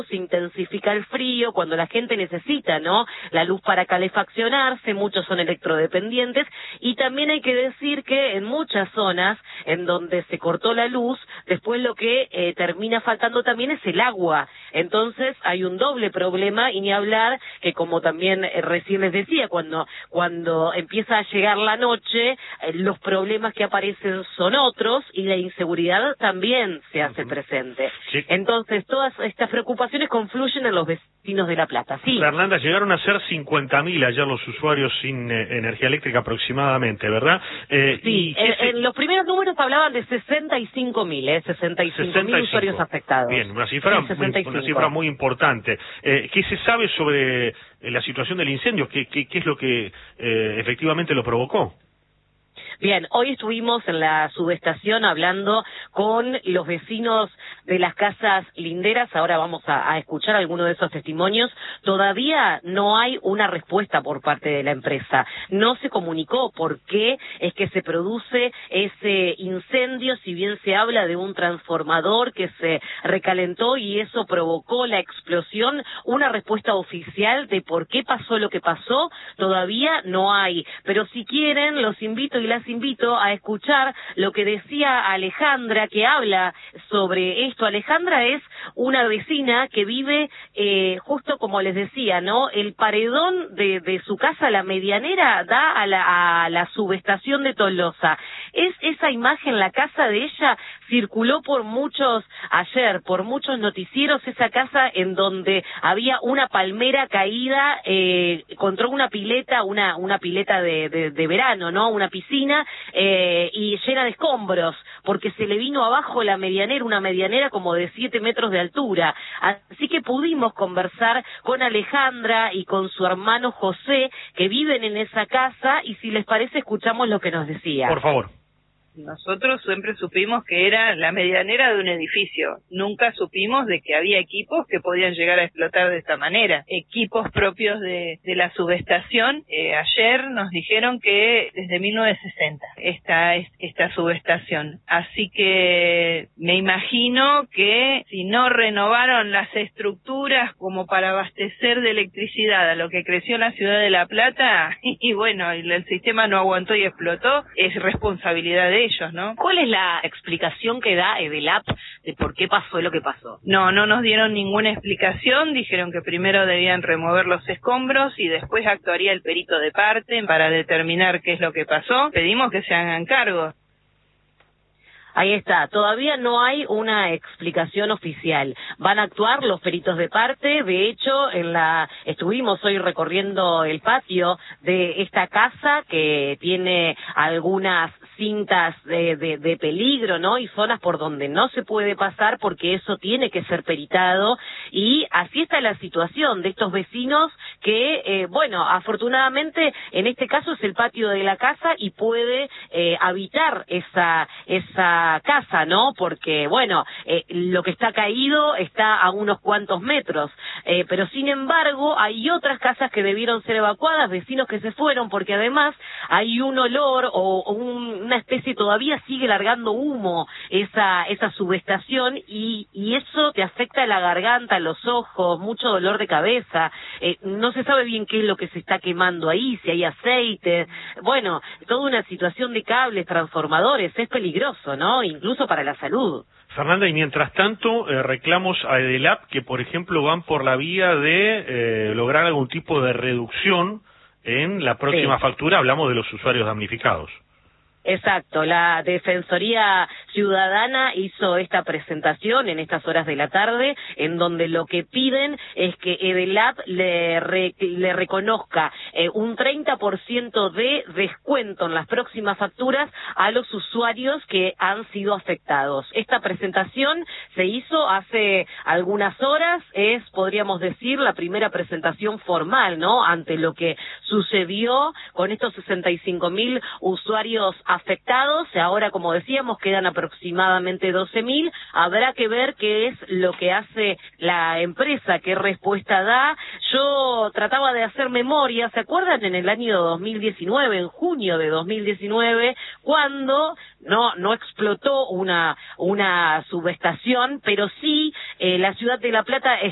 se intensifica el frío, cuando la gente necesita, ¿no?, la luz para calefaccionarse, muchos son electrodependientes, y también hay que decir que en muchas zonas en donde se cortó la luz, después lo que termina faltando también es el agua. Entonces hay un doble problema, y ni hablar que, como también recién les decía, cuando empieza a llegar la noche, los problemas que aparecen son otros, y la inseguridad también se hace presente. Sí. Entonces todas estas preocupaciones confluyen en los vecinos de La Plata. Sí. Fernanda, llegaron a ser 50.000 ayer los usuarios sin energía eléctrica aproximadamente, ¿verdad? Sí, en los primeros números hablaban de 65.000, 65.000 usuarios afectados. Bien, una cifra muy importante. ¿Qué se sabe sobre la situación del incendio? ¿Qué es lo que efectivamente lo provocó? Bien, hoy estuvimos en la subestación hablando con los vecinos de las casas linderas. Ahora vamos a escuchar algunos de esos testimonios. Todavía no hay una respuesta por parte de la empresa. No se comunicó por qué es que se produce ese incendio, si bien se habla de un transformador que se recalentó y eso provocó la explosión. Una respuesta oficial de por qué pasó lo que pasó todavía no hay. Pero si quieren, los invito y las invito a escuchar lo que decía Alejandra, que habla sobre esto. Alejandra es una vecina que vive, justo como les decía, ¿no? El paredón de su casa, la medianera, da a la subestación de Tolosa. Esa imagen, la casa de ella, circuló por muchos noticieros, esa casa en donde había una palmera caída contra una pileta, una pileta de verano, ¿no? Una piscina, y llena de escombros, porque se le vino abajo la medianera, una medianera como de 7 metros de altura. Así que pudimos conversar con Alejandra y con su hermano José, que viven en esa casa, y si les parece escuchamos lo que nos decía. Por favor. Nosotros siempre supimos que era la medianera de un edificio. Nunca supimos de que había equipos que podían llegar a explotar de esta manera. Equipos propios de la subestación. Ayer nos dijeron que desde 1960 esta subestación. Así que me imagino que si no renovaron las estructuras como para abastecer de electricidad a lo que creció la ciudad de La Plata, y bueno, el sistema no aguantó y explotó, es responsabilidad de ellos, ¿no? ¿Cuál es la explicación que da Edelap de por qué pasó lo que pasó? No nos dieron ninguna explicación. Dijeron que primero debían remover los escombros y después actuaría el perito de parte para determinar qué es lo que pasó. Pedimos que se hagan cargo. Ahí está, todavía no hay una explicación oficial. Van a actuar los peritos de parte. De hecho, estuvimos hoy recorriendo el patio de esta casa, que tiene algunas cintas de peligro, ¿no? Y zonas por donde no se puede pasar, porque eso tiene que ser peritado. Y así está la situación de estos vecinos que, bueno, afortunadamente en este caso es el patio de la casa y puede habitar esa casa, ¿no? Porque, bueno, lo que está caído está a unos cuantos metros, pero sin embargo hay otras casas que debieron ser evacuadas, vecinos que se fueron, porque además hay un olor o una especie, todavía sigue largando humo esa subestación, y eso te afecta la garganta, los ojos, mucho dolor de cabeza. No se sabe bien qué es lo que se está quemando ahí, si hay aceite, bueno, toda una situación de cables, transformadores, es peligroso, ¿no? Incluso para la salud. Fernanda, y mientras tanto, reclamos a Edelap que, por ejemplo, van por la vía de lograr algún tipo de reducción en la próxima factura. Hablamos de los usuarios damnificados. Exacto, la Defensoría Ciudadana hizo esta presentación en estas horas de la tarde, en donde lo que piden es que Edelap le reconozca un 30% de descuento en las próximas facturas a los usuarios que han sido afectados. Esta presentación se hizo hace algunas horas, podríamos decir, la primera presentación formal, ¿no?, ante lo que sucedió con estos 65.000 usuarios afectados. Ahora, como decíamos, quedan aproximadamente 12.000. Habrá que ver qué es lo que hace la empresa, qué respuesta da. Yo trataba de hacer memoria, ¿se acuerdan? En el año 2019, en junio de 2019, cuando no explotó una subestación, pero sí la ciudad de La Plata